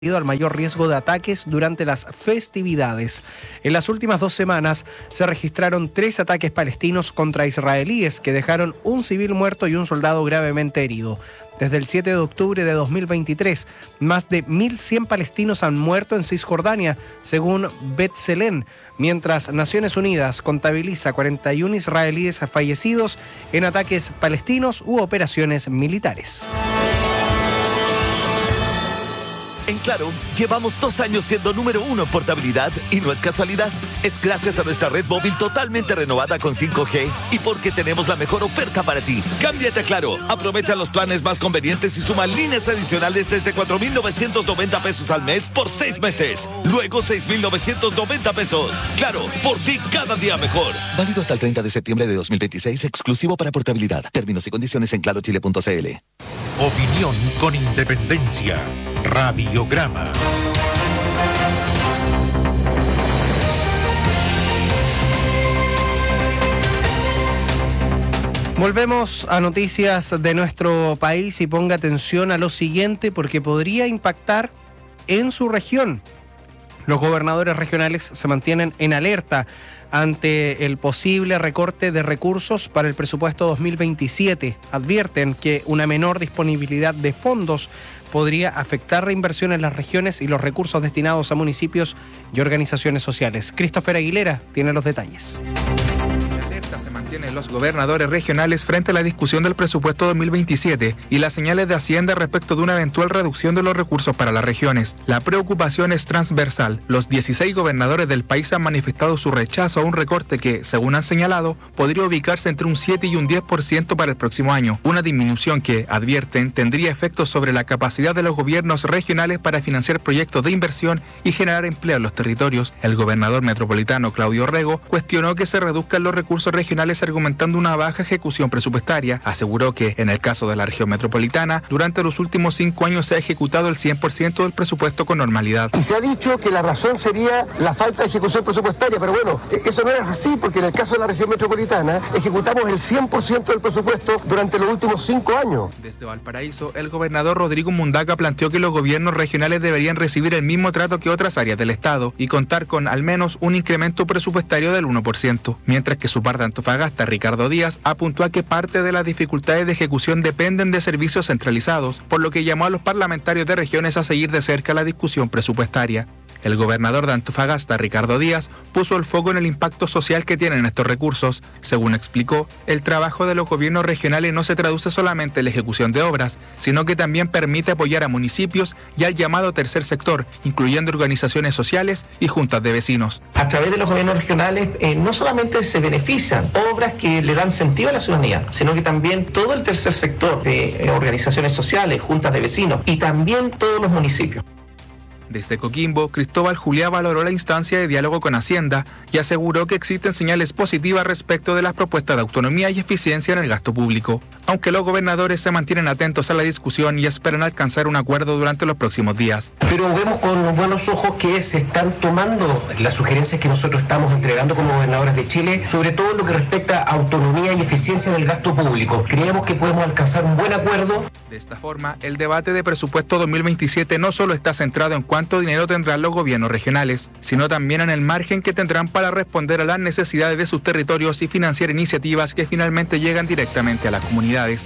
debido al mayor riesgo de ataques durante las festividades. En las últimas 2 semanas se registraron 3 ataques palestinos contra israelíes que dejaron un civil muerto y un soldado gravemente herido. Desde el 7 de octubre de 2023, más de 1.100 palestinos han muerto en Cisjordania, según B'Tselem, mientras Naciones Unidas contabiliza 41 israelíes fallecidos en ataques palestinos u operaciones militares. En Claro, llevamos 2 años siendo número 1 en portabilidad y no es casualidad. Es gracias a nuestra red móvil totalmente renovada con 5G y porque tenemos la mejor oferta para ti. Cámbiate a Claro, aprovecha los planes más convenientes y suma líneas adicionales desde 4,990 pesos al mes por 6 meses. Luego 6,990 pesos. Claro, por ti cada día mejor. Válido hasta el 30 de septiembre de 2026, exclusivo para portabilidad. Términos y condiciones en clarochile.cl. Opinión con independencia. Radiograma. Volvemos a noticias de nuestro país y ponga atención a lo siguiente porque podría impactar en su región. Los gobernadores regionales se mantienen en alerta ante el posible recorte de recursos para el presupuesto 2027. Advierten que una menor disponibilidad de fondos podría afectar la inversión en las regiones y los recursos destinados a municipios y organizaciones sociales. Christopher Aguilera tiene los detalles. Se mantienen los gobernadores regionales frente a la discusión del presupuesto 2027 y las señales de Hacienda respecto de una eventual reducción de los recursos para las regiones. La preocupación es transversal. Los 16 gobernadores del país han manifestado su rechazo a un recorte que, según han señalado, podría ubicarse entre un 7 y un 10% para el próximo año. Una disminución que, advierten, tendría efectos sobre la capacidad de los gobiernos regionales para financiar proyectos de inversión y generar empleo en los territorios. El gobernador metropolitano Claudio Rego cuestionó que se reduzcan los recursos regionales argumentando una baja ejecución presupuestaria. Aseguró que, en el caso de la región metropolitana, durante los últimos 5 años se ha ejecutado el 100% del presupuesto con normalidad. Y se ha dicho que la razón sería la falta de ejecución presupuestaria, pero bueno, eso no es así porque en el caso de la región metropolitana ejecutamos el 100% del presupuesto durante los últimos 5 años. Desde Valparaíso, el gobernador Rodrigo Mundaca planteó que los gobiernos regionales deberían recibir el mismo trato que otras áreas del Estado y contar con al menos un incremento presupuestario del 1%, mientras que su par de Antofagasta, Ricardo Díaz, apuntó a que parte de las dificultades de ejecución dependen de servicios centralizados, por lo que llamó a los parlamentarios de regiones a seguir de cerca la discusión presupuestaria. El gobernador de Antofagasta, Ricardo Díaz, puso el foco en el impacto social que tienen estos recursos. Según explicó, el trabajo de los gobiernos regionales no se traduce solamente en la ejecución de obras, sino que también permite apoyar a municipios y al llamado tercer sector, incluyendo organizaciones sociales y juntas de vecinos. A través de los gobiernos regionales no solamente se benefician obras que le dan sentido a la ciudadanía, sino que también todo el tercer sector de organizaciones sociales, juntas de vecinos y también todos los municipios. Desde Coquimbo, Cristóbal Juliá valoró la instancia de diálogo con Hacienda y aseguró que existen señales positivas respecto de las propuestas de autonomía y eficiencia en el gasto público, aunque los gobernadores se mantienen atentos a la discusión y esperan alcanzar un acuerdo durante los próximos días. Pero vemos con buenos ojos que se están tomando las sugerencias que nosotros estamos entregando como gobernadores de Chile, sobre todo en lo que respecta a autonomía y eficiencia del gasto público. Creemos que podemos alcanzar un buen acuerdo. De esta forma, el debate de presupuesto 2027 no solo está centrado en cuánto dinero tendrán los gobiernos regionales, sino también en el margen que tendrán para responder a las necesidades de sus territorios y financiar iniciativas que finalmente llegan directamente a las comunidades.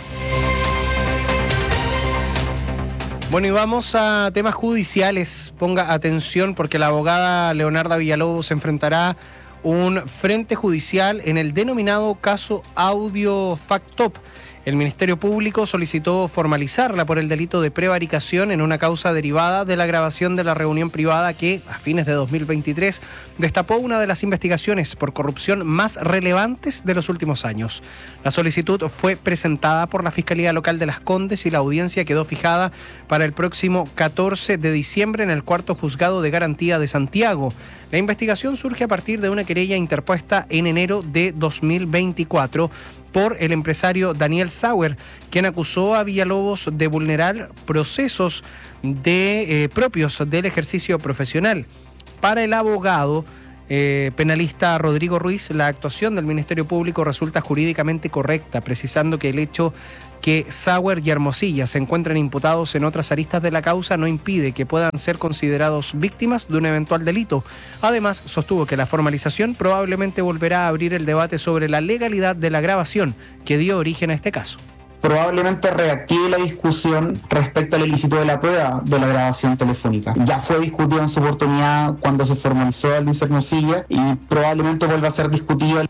Bueno, y vamos a temas judiciales. Ponga atención porque la abogada Leonarda Villalobos enfrentará un frente judicial en el denominado caso Audio Factop. El Ministerio Público solicitó formalizarla por el delito de prevaricación en una causa derivada de la grabación de la reunión privada que, a fines de 2023, destapó una de las investigaciones por corrupción más relevantes de los últimos años. La solicitud fue presentada por la Fiscalía Local de Las Condes y la audiencia quedó fijada para el próximo 14 de diciembre en el Cuarto Juzgado de Garantía de Santiago. La investigación surge a partir de una querella interpuesta en enero de 2024 por el empresario Daniel Sauer, quien acusó a Villalobos de vulnerar procesos propios del ejercicio profesional. Para el abogado, penalista Rodrigo Ruiz, la actuación del Ministerio Público resulta jurídicamente correcta, precisando que el hecho que Sauer y Hermosilla se encuentren imputados en otras aristas de la causa no impide que puedan ser considerados víctimas de un eventual delito. Además, sostuvo que la formalización probablemente volverá a abrir el debate sobre la legalidad de la grabación que dio origen a este caso. Probablemente reactive la discusión respecto al ilícito de la prueba de la grabación telefónica. Ya fue discutido en su oportunidad cuando se formalizó a Luis Hermosilla y probablemente vuelva a ser discutido.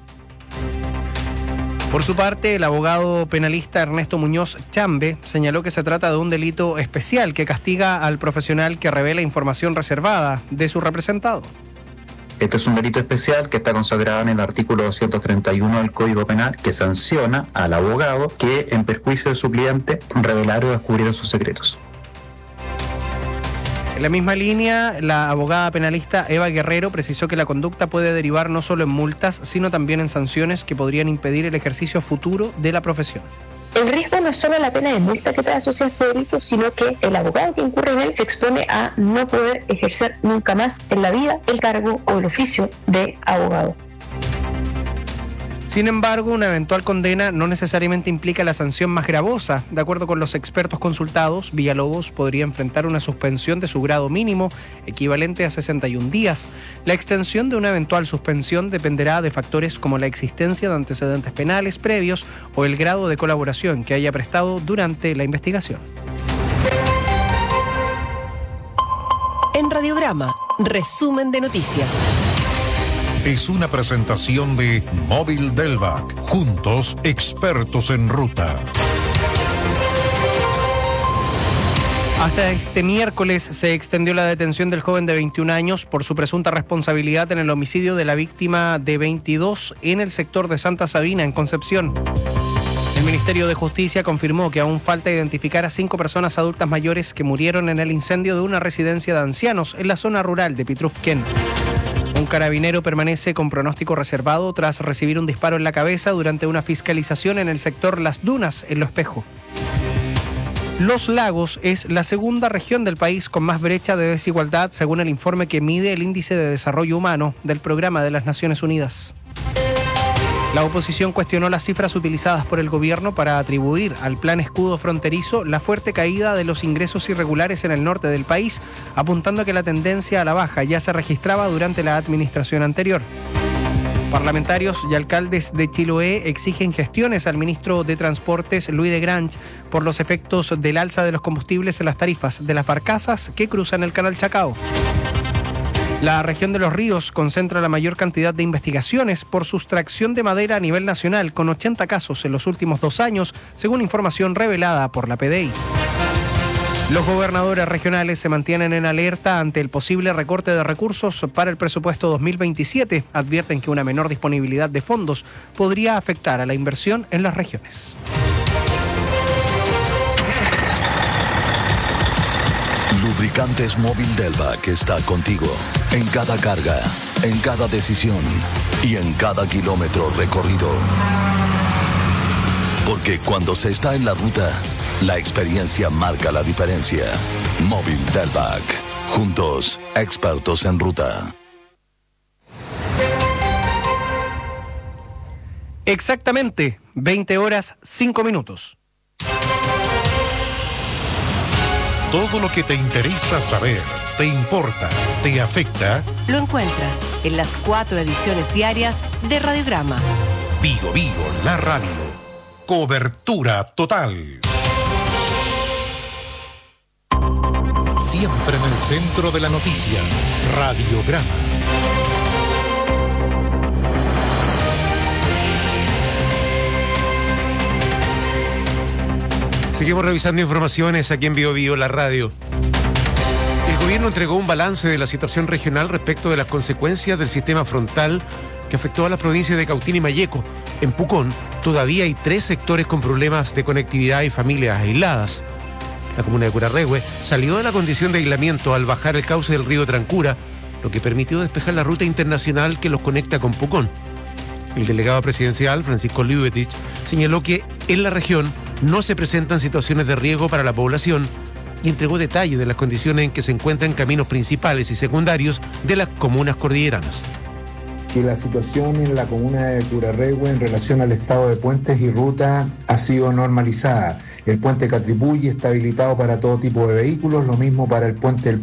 Por su parte, el abogado penalista Ernesto Muñoz Chambe señaló que se trata de un delito especial que castiga al profesional que revela información reservada de su representado. Este es un delito especial que está consagrado en el artículo 231 del Código Penal, que sanciona al abogado que, en perjuicio de su cliente, revelara o descubriera sus secretos. En la misma línea, la abogada penalista Eva Guerrero precisó que la conducta puede derivar no solo en multas, sino también en sanciones que podrían impedir el ejercicio futuro de la profesión. El riesgo no es solo la pena de multa que trae asociada a este delito, sino que el abogado que incurre en él se expone a no poder ejercer nunca más en la vida el cargo o el oficio de abogado. Sin embargo, una eventual condena no necesariamente implica la sanción más gravosa. De acuerdo con los expertos consultados, Villalobos podría enfrentar una suspensión de su grado mínimo, equivalente a 61 días. La extensión de una eventual suspensión dependerá de factores como la existencia de antecedentes penales previos o el grado de colaboración que haya prestado durante la investigación. En Radiograma, resumen de noticias. Es una presentación de Móvil Delvac. Juntos, expertos en ruta. Hasta este miércoles se extendió la detención del joven de 21 años por su presunta responsabilidad en el homicidio de la víctima de 22 en el sector de Santa Sabina, en Concepción. El Ministerio de Justicia confirmó que aún falta identificar a 5 personas adultas mayores que murieron en el incendio de una residencia de ancianos en la zona rural de Pitrufquén. Un carabinero permanece con pronóstico reservado tras recibir un disparo en la cabeza durante una fiscalización en el sector Las Dunas, en Lo Espejo. Los Lagos es la segunda región del país con más brecha de desigualdad, según el informe que mide el Índice de Desarrollo Humano del Programa de las Naciones Unidas. La oposición cuestionó las cifras utilizadas por el gobierno para atribuir al Plan Escudo Fronterizo la fuerte caída de los ingresos irregulares en el norte del país, apuntando a que la tendencia a la baja ya se registraba durante la administración anterior. Parlamentarios y alcaldes de Chiloé exigen gestiones al ministro de Transportes, Luis de Grange, por los efectos del alza de los combustibles en las tarifas de las barcazas que cruzan el Canal Chacao. La región de Los Ríos concentra la mayor cantidad de investigaciones por sustracción de madera a nivel nacional, con 80 casos en los últimos 2 años, según información revelada por la PDI. Los gobernadores regionales se mantienen en alerta ante el posible recorte de recursos para el presupuesto 2027. Advierten que una menor disponibilidad de fondos podría afectar a la inversión en las regiones. Lubricantes Móvil Delvac está contigo en cada carga, en cada decisión y en cada kilómetro recorrido. Porque cuando se está en la ruta, la experiencia marca la diferencia. Móvil Delvac. Juntos, expertos en ruta. Exactamente, 20 horas, 5 minutos. Todo lo que te interesa saber, te importa, te afecta. Lo encuentras en las 4 ediciones diarias de Radiograma. Vigo, la radio. Cobertura total. Siempre en el centro de la noticia. Radiograma. Seguimos revisando informaciones aquí en Vigo, la radio. El gobierno entregó un balance de la situación regional respecto de las consecuencias del sistema frontal que afectó a las provincias de Cautín y Malleco. En Pucón todavía hay 3 sectores con problemas de conectividad y familias aisladas. La comuna de Curarrehue salió de la condición de aislamiento al bajar el cauce del río Trancura, lo que permitió despejar la ruta internacional que los conecta con Pucón. El delegado presidencial, Francisco Liubetich, señaló que en la región no se presentan situaciones de riesgo para la población y entregó detalles de las condiciones en que se encuentran caminos principales y secundarios de las comunas cordilleranas. que la situación en la comuna de Curarrehue en relación al estado de puentes y rutas ha sido normalizada. El puente Catripulli está habilitado para todo tipo de vehículos, lo mismo para el puente del